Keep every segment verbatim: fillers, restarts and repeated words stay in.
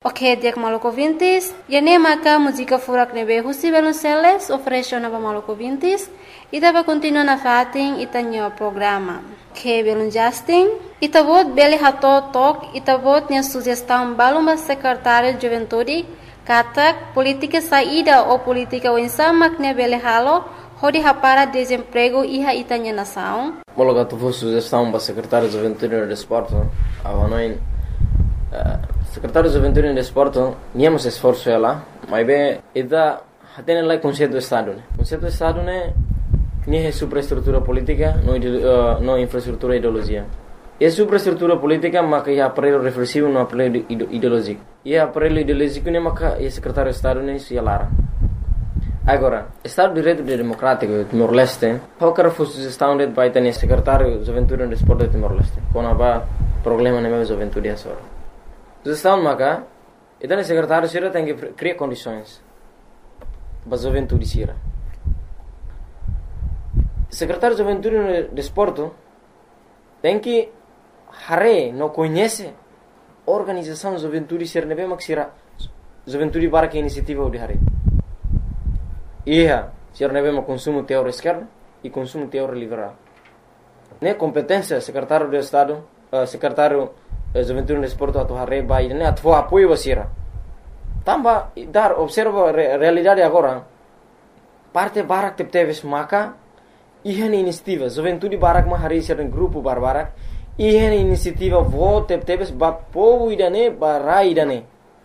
Ok, dia maluco vintis. E nem maca música furak nebe husi belunceles oferece na maluco vintis. E dava continua na fatin e tanho programa. Que belun Justin. E tabot beli hato tok e tabot nia sugestão baluma secretário de juventude. Katak política saída ou política wensamak ne beli halo. Hodi hapara desemprego iha itanya nação. Mologa tu sugestão para secretário de juventude e desporto. Avanoin secretário de juventude e desporto, niamos esforço ela, mas bem, ida tem lá conceito do estado, né? Conceito do estado né, nem é superestrutura política, não uh, não infraestrutura ideologia. É superestrutura política, mas é aparelho reflexivo, não aparelho ideológico. E aparelho ideológico né, mas é secretário de estado né, se alara. Agora, Estado de Direito Democrático de Timor-Leste, qualquer sugestão de vai ter secretário de juventude e desporto de Timor-Leste, quando há problema na minha juventude é só. Sugestão maka, então o secretário Sira tem que criar condições para a juventude Sira. O secretário de juventude e desporto tem que hare não conhece a organização de juventude Sira nebe mak Sira juventude para que iniciativa de hare. Ia Sira nebe mak consumo teor esquerda e consumo teor liberal. Ne competência secretário de Estado, uh, secretário juventude no desporto atau hari bayi ini atau apoio basira. Tambah dar observa re, realidade agora. Parte barak tep teves maka ihan inisiativa juventude barak mah hari sering grupo barbarak ihan inisiativa vote tep teves ba povo idane barai idane.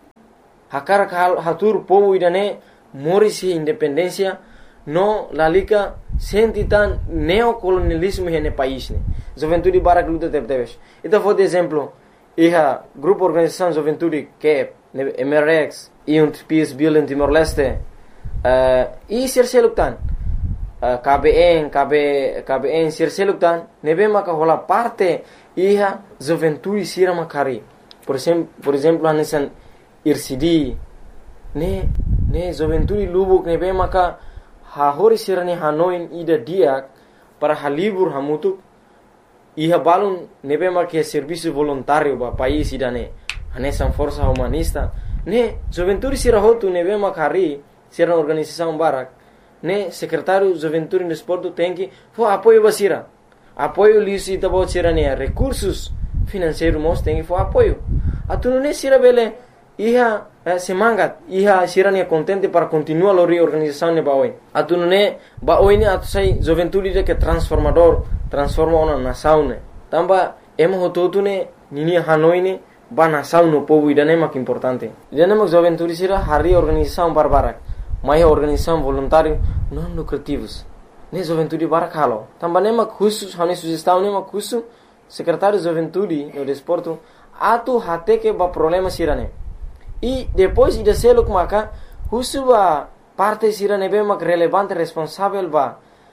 Hakar hal hatur povo idane morisi independência no lalika sentitan neocolonialismo hene país ne. Juventude barak luta tep teves. Itu foi de exemplo. Iha grupo organização juventude que é M R X e um P S B em Timor-Leste uh, e serseluktan uh, K B N K B K B N serseluktan nebe maka hola parte iha juventude sira makari por exemplo por exemplo anesan I R C D ne ne juventude lubuk nebe maka ha hori sira ni hanoin ida dia para halibur hamutuk iha balun nebe marque serviço voluntário ba país idane anesan força humanista ne juventude sira hotu nebe makari sira organização barak ne secretário juventude e desporto tem que fo apoio basira apoio lisi tabo sira ne recursos financeiros mos tem que fo apoio atunu ne sira bele iha eh, semangat iha sira ne contente para continuar a reorganização ne baoi atunu ne baoi ne atu sai juventude de que transformador transforma uma nação ne tamba emo hototu ne nini hanoi ne ba nação no povo idane mak importante idane mak juventude sira hari organização barbarak mai organização voluntário não lucrativos ne juventude barak halo tamba ne mak khusus hani sugestão ne mak khusus secretário de juventude no desporto atu hate que ba problema sira ne e depois ida seluk maka khusus ba parte sira ne be mak relevante responsável ba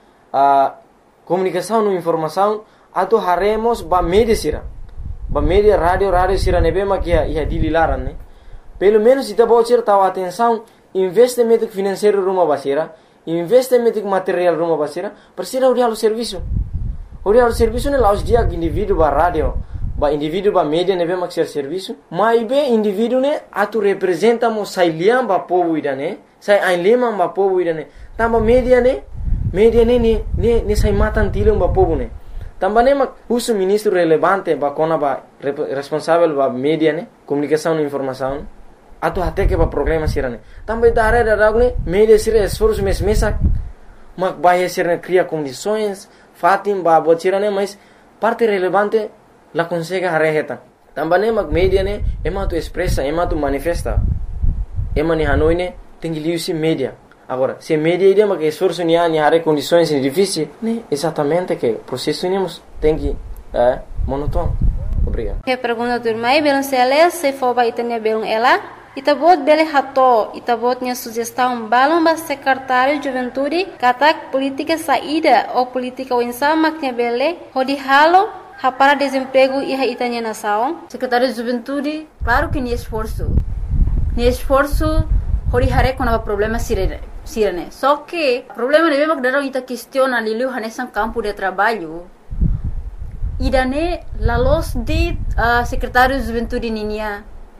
a comunicação no informação atau haremos ba media sira ba media radio radio sira nebe makia ia dililaran ne pelo menos ita bocir tahu atenção investimento financeiro rumah basira investimento material rumah basira persira urial serviço urial serviço ne laus dia indivíduo ba radio ba indivíduo ba media nebe mak ser serviço mai be indivíduo ne atu representa mo sai liam ba povo idane sai ai lema ba povo idane tamba media ne media ne ne ne ne sai matan tilong ba povo ne tamba ne mak uso ministro relevante ba kona ba responsável ba media ne comunicação e informação atu até que ba problema sirane tamba dare da ragne media sira esforço mes mesak mak ba sirane cria condições fatim ba botirane mas parte relevante la consegue hareheta tamba ne mak media ne ema tu expressa ema tu manifesta ema ni hanoi ne tengi liusi media. Agora, se media ideia mas que esforço ni ani hare condições difíceis, né? Exatamente que o processo nemos tem que é monótono. Obrigado. Que pergunta do irmão, belum seles se for ba itanya belum ela, itabot bele hato, itabot nya sugestão balum ba secretário de juventude, katak política saída ou política winsama que bele, hodi halo para desemprego e itanya nação. Secretário de juventude, claro que ni esforço. Ni esforço hori hare com o problema sirene. Sirene. Só que o problema é que darão ita questiona liliu hanesan campo de trabalho. Idane la los de uh, secretário de juventude ninia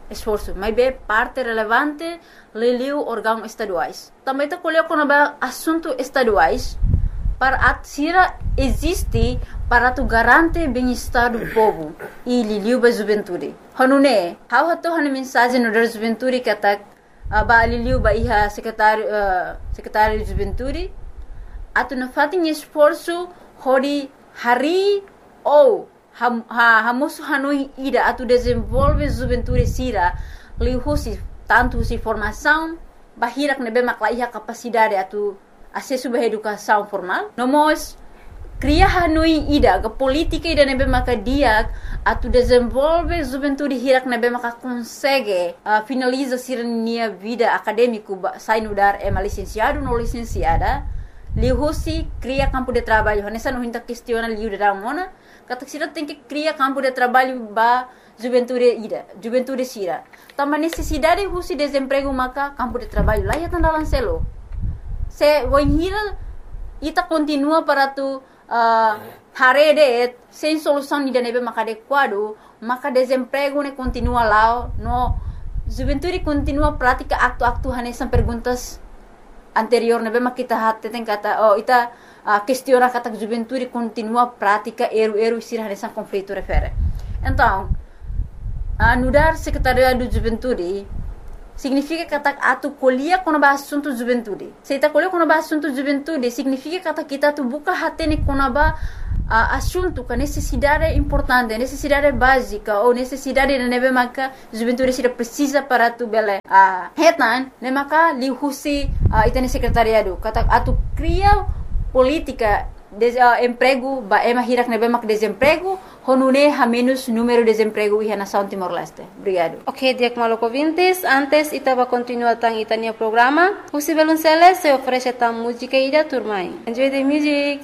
esforço, mas é parte relevante liliu órgãos estaduais. Também está colhendo quando é assunto estaduais para a Sira existe para tu garante bem-estar do povo e liliu ba juventude. Hanune, how hato hane mensagem no da juventude que atak ba liliu ba iha secretário uh, secretário de juventude atu na fatin esforço hori hari ou ha, ha hamusu hanui ida atu desenvolve juventude Sira liu husi tanto husi formação bahirak nebe makla iha capacidade atu acesso à educação formal. Nós cria hanui ida ke política ida nebe maka dia atu desenvolve juventude hirak nebe maka consegue uh, finaliza sirnia vida acadêmico sai no dar é licenciado no licenciada lihusi cria campo de trabalho nessa não hinta questiona liu de mona kata sira tem que cria campo de trabalho ba juventude ida juventude sira também necessidade husi desemprego maka campo de trabalho lá ya tandalan selo se woinhira ita continua para tu uh, harede sem solução ida nebe maka adequado maka desemprego ne continua lá no juventude continua prática acto-acto hanesan perguntas anterior nebe maka kita hatte tem kata oh ita uh, questiona kata juventude continua prática eru-eru sir hanesan conflito refere então uh, nudar secretariado de juventude significa que atu colhia quando ba assunto juventude. Se ita colhia quando ba assunto juventude, significa que kita tu buka hatene quando ba uh, assunto que necessidade importante, necessidade básica ou necessidade de nebe maka juventude sira precisa para tu bele. Ah, uh, hetan, ne maka lihusi uh, itane secretariado. Kata atu cria política de uh, emprego ba ema hirak nebe mak desemprego honune ha menos número de desemprego e nação Timor-Leste. Obrigado. Ok, Diak Maloko Vintes, antes itaba continua tang itania programa. Husi Belunceles se oferece tang música ida turmai. Enjoy the music.